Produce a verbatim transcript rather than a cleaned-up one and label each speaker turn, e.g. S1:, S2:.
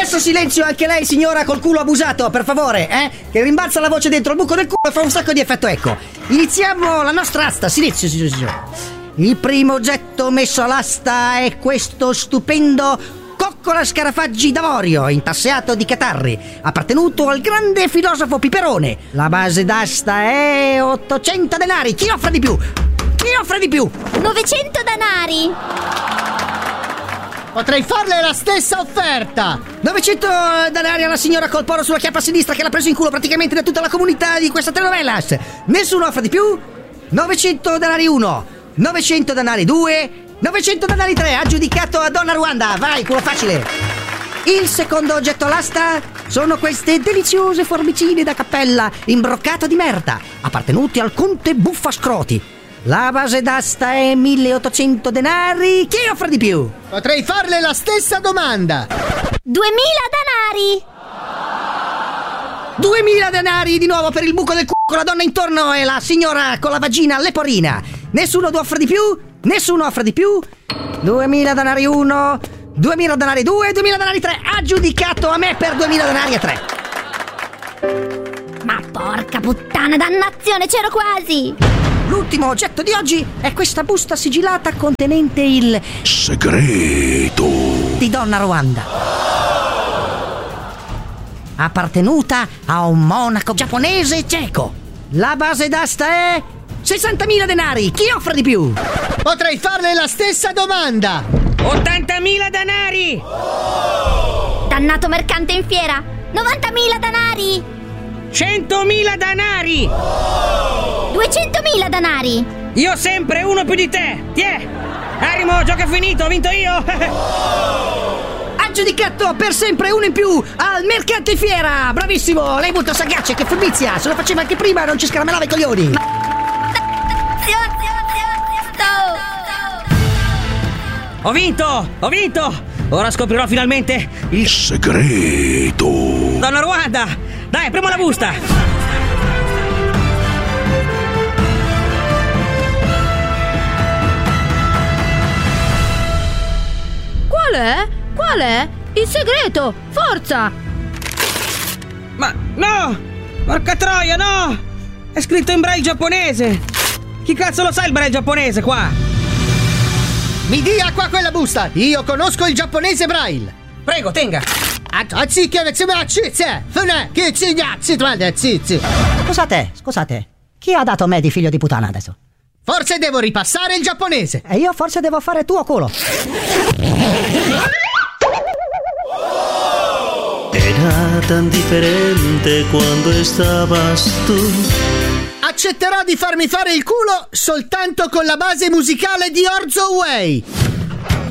S1: Adesso silenzio anche lei, signora col culo abusato, per favore, eh? Che rimbalza la voce dentro il buco del culo e fa un sacco di effetto eco. Iniziamo la nostra asta. Silenzio, signora. Il primo oggetto messo all'asta è questo stupendo coccola scarafaggi d'avorio intasseato di catarri, appartenuto al grande filosofo Piperone. La base d'asta è ottocento denari. Chi offre di più? Chi offre di più?
S2: novecento denari.
S3: Potrei farle la stessa offerta.
S1: novecento denari alla signora col poro sulla chiappa sinistra che l'ha preso in culo praticamente da tutta la comunità di questa telenovelas. Nessuno offre di più? novecento denari uno, novecento denari due, novecento denari tre, aggiudicato a Donna Ruanda. Vai, culo facile. Il secondo oggetto all'asta sono queste deliziose formicine da cappella imbroccato di merda, appartenuti al conte Buffascroti. La base d'asta è milleottocento denari. Chi offre di più?
S3: Potrei farle la stessa domanda.
S2: duemila denari.
S1: duemila denari di nuovo per il buco del culo con la donna intorno e la signora con la vagina leporina. Nessuno offre di più? Nessuno offre di più? duemila denari uno, duemila denari due, duemila denari tre. Aggiudicato a me per duemila denari e tre.
S2: Ma porca puttana, dannazione, c'ero quasi.
S1: L'ultimo oggetto di oggi è questa busta sigillata contenente il
S4: segreto
S1: di Donna Ruanda, appartenuta a un monaco giapponese cieco. La base d'asta è sessantamila denari. Chi offre di più?
S3: Potrei farle la stessa domanda.
S5: ottantamila denari.
S2: Dannato mercante in fiera. novantamila denari.
S5: centomila denari.
S2: duecentomila denari.
S5: Io sempre uno più di te. Tiè. Arimo, gioco finito, ho vinto io.
S1: Aggiudicato per sempre uno in più al mercante fiera. Bravissimo, lei è molto sagace, che furbizia. Se lo faceva anche prima non ci scaramelava i coglioni.
S5: Ho vinto, ho vinto. Ora scoprirò finalmente il
S4: segreto.
S5: Donna Ruanda. Dai, apriamo la busta.
S6: Qual è? Qual è? Il segreto! Forza!
S5: Ma no! Porca troia, no! È scritto in braille giapponese! Chi cazzo lo sa il braille giapponese qua?
S3: Mi dia qua quella busta! Io conosco il giapponese braille!
S5: Prego, tenga!
S1: Scusate, scusate. Chi ha dato me di figlio di puttana adesso?
S3: Forse devo ripassare il giapponese!
S1: E io forse devo fare tuo culo.
S7: Era tan diferente quando estabas tu.
S3: Accetterò di farmi fare il culo soltanto con la base musicale di Orzo Way.